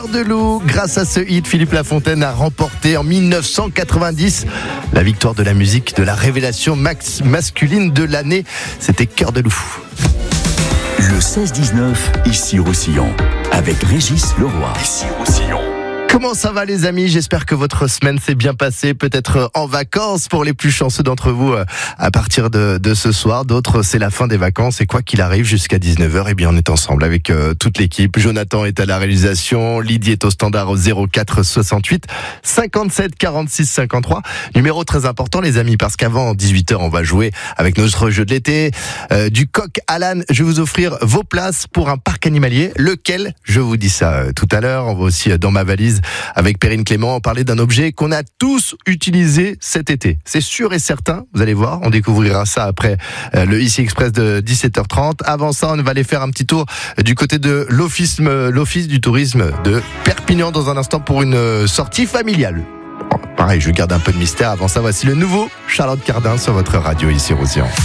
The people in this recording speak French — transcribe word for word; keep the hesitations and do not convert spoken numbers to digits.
Cœur de loup. Grâce à ce hit, Philippe Lafontaine a remporté en dix-neuf cent quatre-vingt-dix la victoire de la musique de la révélation max masculine de l'année. C'était Cœur de loup. Le seize dix-neuf, ici Roussillon, avec Régis Leroy. Ici Roussillon. Comment ça va les amis? J'espère que votre semaine s'est bien passée, peut-être en vacances pour les plus chanceux d'entre vous à partir de, de ce soir. D'autres, c'est la fin des vacances et quoi qu'il arrive jusqu'à dix-neuf heures, eh bien on est ensemble avec euh, toute l'équipe. Jonathan est à la réalisation, Lydie est au standard au zéro quatre soixante-huit cinquante-sept quarante-six cinquante-trois. Numéro très important les amis, parce qu'avant dix-huit heures, on va jouer avec notre jeu de l'été. Euh, du coq à l'âne, je vais vous offrir vos places pour un parc animalier. Lequel? Je vous dis ça euh, tout à l'heure. On va aussi euh, dans ma valise avec Perrine Clément parler d'un objet qu'on a tous utilisé cet été. C'est sûr et certain, vous allez voir, on découvrira ça après euh, le Ici Express de dix-sept heures trente. Avant ça, on va aller faire un petit tour du côté de l'office, l'office du tourisme de Perpignan dans un instant pour une sortie familiale. Bon, pareil, je garde un peu de mystère. Avant ça, voici le nouveau Charlotte Cardin sur votre radio ici Roussillon.